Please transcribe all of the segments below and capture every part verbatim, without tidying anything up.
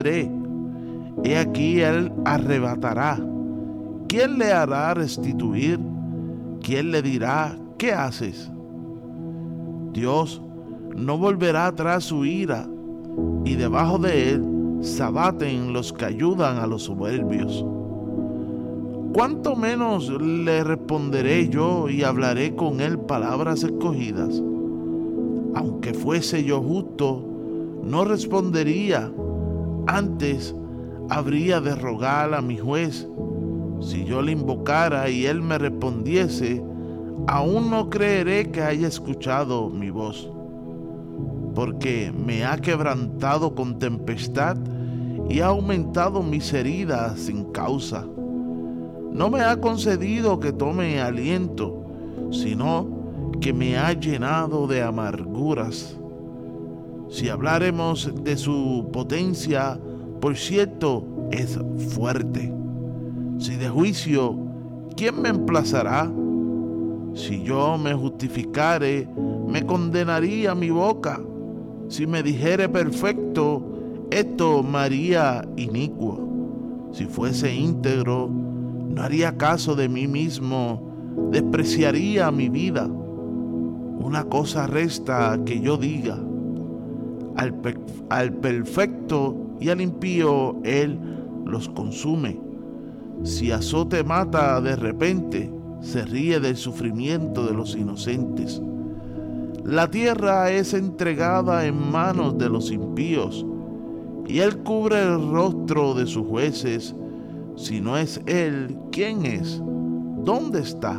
He aquí él arrebatará. ¿Quién le hará restituir? ¿Quién le dirá, qué haces? Dios no volverá atrás su ira, y debajo de él se abaten los que ayudan a los soberbios. ¿Cuánto menos le responderé yo y hablaré con él palabras escogidas? Aunque fuese yo justo, no respondería. Antes habría de rogar a mi juez. Si yo le invocara y él me respondiese, aún no creeré que haya escuchado mi voz. Porque me ha quebrantado con tempestad y ha aumentado mis heridas sin causa. No me ha concedido que tome aliento, sino que me ha llenado de amarguras. Si habláremos de su potencia, por cierto, es fuerte. Si de juicio, ¿quién me emplazará? Si yo me justificare, me condenaría mi boca. Si me dijere perfecto, esto me haría inicuo. Si fuese íntegro, no haría caso de mí mismo, despreciaría mi vida. Una cosa resta que yo diga: al, per- al perfecto y al impío él los consume. Si azote mata de repente, se ríe del sufrimiento de los inocentes. La tierra es entregada en manos de los impíos, y él cubre el rostro de sus jueces. Si no es él, ¿quién es? ¿Dónde está?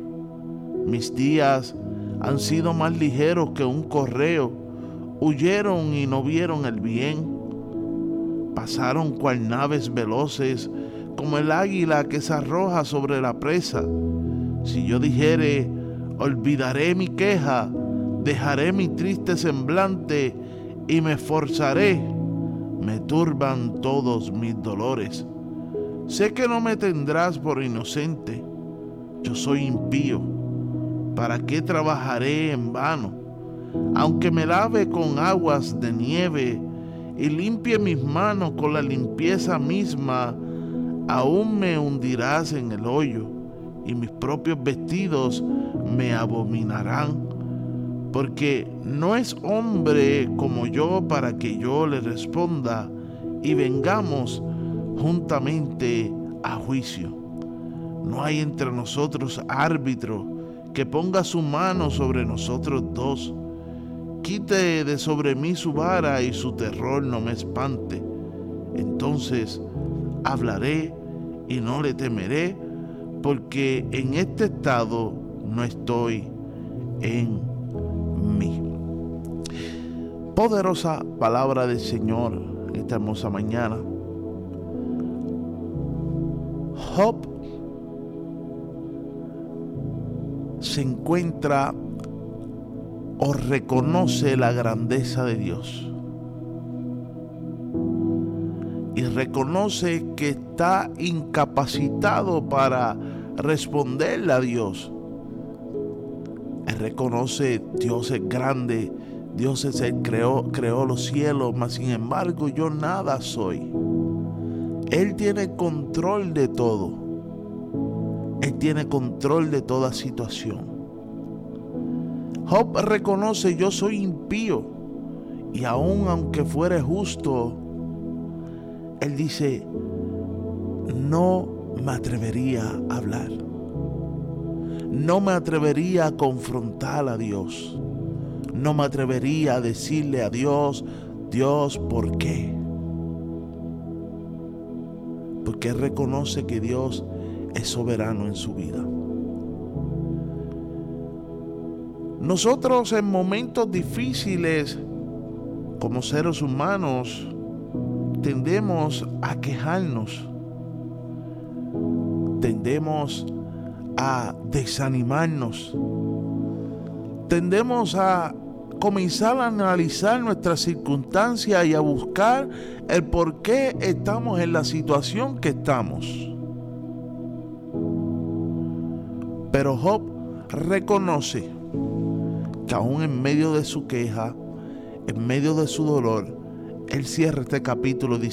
Mis días han sido más ligeros que un correo. Huyeron y no vieron el bien. Pasaron cual naves veloces, como el águila que se arroja sobre la presa. Si yo dijere, olvidaré mi queja, dejaré mi triste semblante y me esforzaré, me turban todos mis dolores. Sé que no me tendrás por inocente, yo soy impío. ¿Para qué trabajaré en vano? Aunque me lave con aguas de nieve y limpie mis manos con la limpieza misma, aún me hundirás en el hoyo, y mis propios vestidos me abominarán. Porque no es hombre como yo para que yo le responda, y vengamos juntamente a juicio. No hay entre nosotros árbitro que ponga su mano sobre nosotros dos. Quite de sobre mí su vara y su terror no me espante. Entonces hablaré y no le temeré, porque en este estado no estoy en mí. Poderosa palabra del Señor esta hermosa mañana. Job se encuentra o reconoce la grandeza de Dios y reconoce que está incapacitado para responderle a Dios. Él reconoce: Dios es grande, Dios es el creó, creó los cielos, mas sin embargo yo nada soy. Él tiene control de todo. Él tiene control de toda situación. Job reconoce: yo soy impío, y aun aunque fuere justo, él dice: no me atrevería a hablar. No me atrevería a confrontar a Dios. No me atrevería a decirle a Dios: Dios, ¿por qué? Porque él reconoce que Dios es soberano en su vida. Nosotros en momentos difíciles, como seres humanos, tendemos a quejarnos, tendemos a desanimarnos, tendemos a comenzar a analizar nuestras circunstancias y a buscar el por qué estamos en la situación que estamos. Pero Job reconoce que aún en medio de su queja, en medio de su dolor, él cierra este capítulo diciendo: